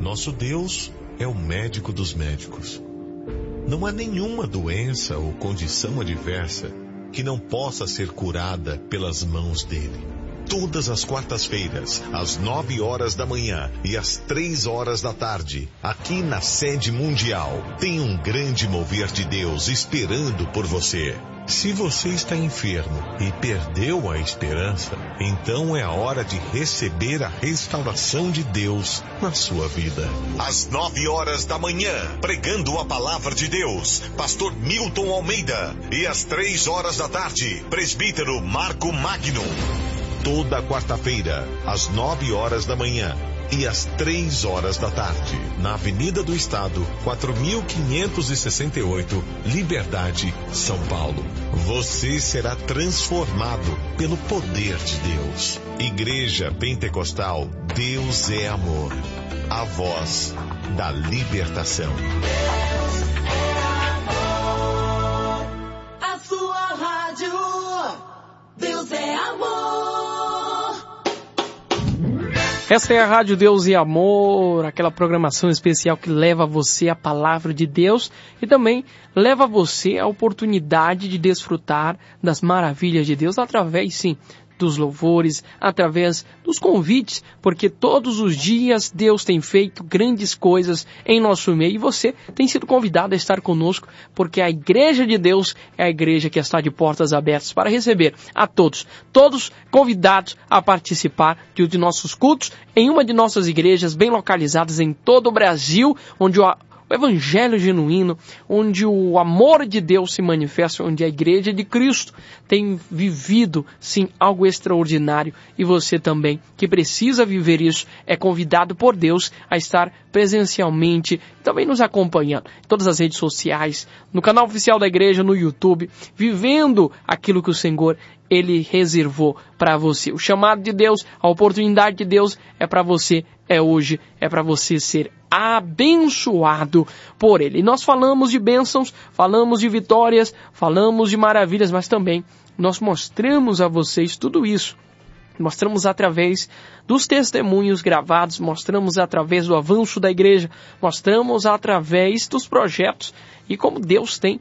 Nosso Deus é o médico dos médicos. Não há nenhuma doença ou condição adversa que não possa ser curada pelas mãos dele. Todas as quartas-feiras, às 9 horas da manhã e às 3 horas da tarde, aqui na sede mundial, tem um grande mover de Deus esperando por você. Se você está enfermo e perdeu a esperança, então é a hora de receber a restauração de Deus na sua vida. Às 9 horas da manhã, pregando a palavra de Deus, pastor Milton Almeida. E às 3 horas da tarde, presbítero Marco Magno. Toda quarta-feira, às 9 horas da manhã e às 3 horas da tarde, na Avenida do Estado, 4568, Liberdade, São Paulo. Você será transformado pelo poder de Deus. Igreja Pentecostal, Deus é amor. A voz da libertação. A sua rádio, Deus é amor. Esta é a Rádio Deus e Amor, aquela programação especial que leva você a palavra de Deus e também leva você a oportunidade de desfrutar das maravilhas de Deus através, sim, dos louvores, através dos convites, porque todos os dias Deus tem feito grandes coisas em nosso meio e você tem sido convidado a estar conosco, porque a Igreja de Deus é a igreja que está de portas abertas para receber a todos convidados a participar de nossos cultos em uma de nossas igrejas bem localizadas em todo o Brasil, onde o evangelho genuíno, onde o amor de Deus se manifesta, onde a igreja de Cristo tem vivido, sim, algo extraordinário. E você também, que precisa viver isso, é convidado por Deus a estar presencialmente, também nos acompanhando em todas as redes sociais, no canal oficial da igreja, no YouTube, vivendo aquilo que o Senhor Ele reservou para você. O chamado de Deus, a oportunidade de Deus é para você, é hoje, é para você ser abençoado por Ele. E nós falamos de bênçãos, falamos de vitórias, falamos de maravilhas, mas também nós mostramos a vocês tudo isso. Mostramos através dos testemunhos gravados, mostramos através do avanço da igreja, mostramos através dos projetos e como Deus tem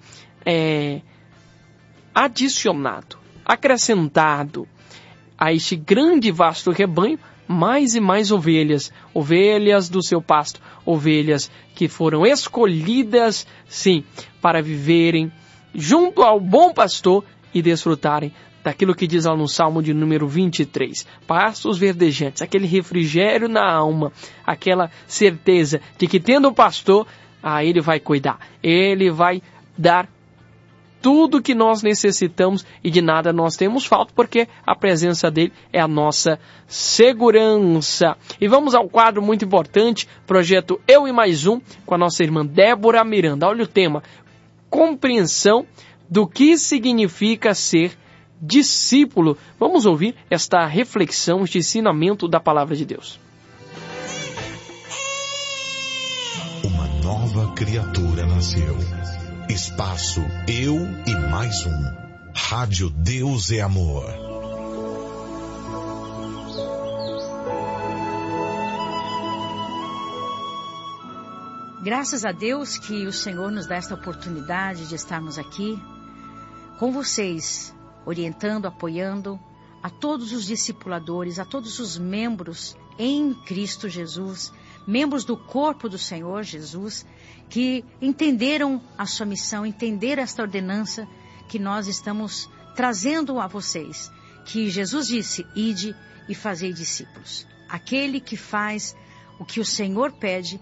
adicionado, acrescentado a este grande e vasto rebanho mais e mais ovelhas do seu pasto, ovelhas que foram escolhidas, sim, para viverem junto ao bom pastor e desfrutarem daquilo que diz lá no Salmo de número 23, pastos verdejantes, aquele refrigério na alma, aquela certeza de que tendo o pastor, ele vai cuidar, ele vai dar tudo que nós necessitamos e de nada nós temos falta, porque a presença dele é a nossa segurança. E vamos ao quadro muito importante, projeto Eu e Mais Um, com a nossa irmã Débora Miranda. Olha o tema, compreensão do que significa ser discípulo. Vamos ouvir esta reflexão, este ensinamento da palavra de Deus. Uma nova criatura nasceu. Espaço Eu e Mais Um. Rádio Deus é Amor. Graças a Deus que o Senhor nos dá esta oportunidade de estarmos aqui com vocês, orientando, apoiando a todos os discipuladores, a todos os membros em Cristo Jesus, membros do corpo do Senhor Jesus, que entenderam a sua missão, entenderam esta ordenança que nós estamos trazendo a vocês, que Jesus disse, ide e fazei discípulos. Aquele que faz o que o Senhor pede,